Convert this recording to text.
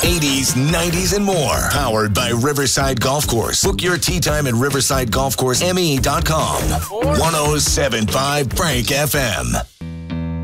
80s, 90s, and more. Powered by Riverside Golf Course. Book your tee time at riversidegolfcourseme.com. 107.5 Frank FM.